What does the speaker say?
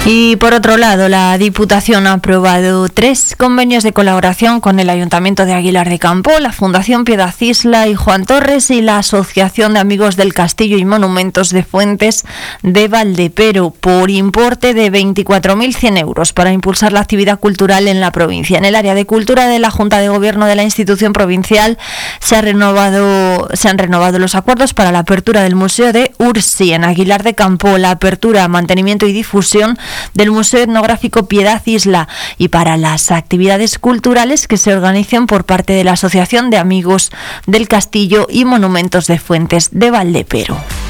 Y por otro lado, la Diputación ha aprobado 3 convenios de colaboración con el Ayuntamiento de Aguilar de Campo, la Fundación Piedad Isla y Juan Torres y la Asociación de Amigos del Castillo y Monumentos de Fuentes de Valdepero por importe de 24.100 euros para impulsar la actividad cultural en la provincia. En el área de cultura de la Junta de Gobierno de la institución provincial se han renovado los acuerdos para la apertura del Museo de Ursi en Aguilar de Campo, la apertura, mantenimiento y difusión del Museo Etnográfico Piedad Isla y para las actividades culturales que se organicen por parte de la Asociación de Amigos del Castillo y Monumentos de Fuentes de Valdepero.